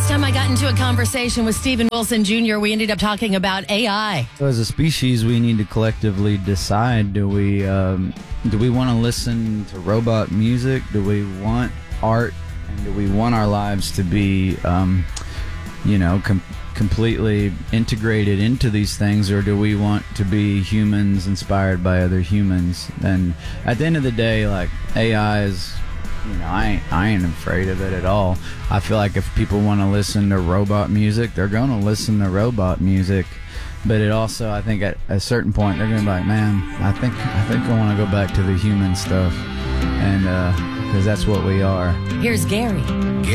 Last time I got into a conversation with Steven Wilson Jr., we ended up talking about AI. So as a species, we need to collectively decide: do we want to listen to robot music? Do we want art? And do we want our lives to be, completely integrated into these things, or do we want to be humans inspired by other humans? And at the end of the day, like, AI is, I ain't afraid of it at all. I feel like if people want to listen to robot music, they're going to listen to robot music. But it also, I think at a certain point, they're going to be like, man, I think I want to go back to the human stuff. And, because that's what we are. Here's Gary.